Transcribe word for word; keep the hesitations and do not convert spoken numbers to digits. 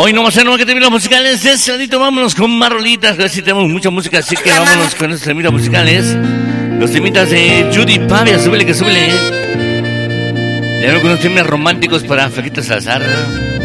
Hoy no vamos a hacer que temitas musicales. De ese ladito vámonos con más rolitas. A ver si tenemos mucha música, así que vámonos con esos temitas musicales. Los temitas de Judy Pavia, súbele que súbele. Y ahora con unos temas románticos para Flaquito Salazar.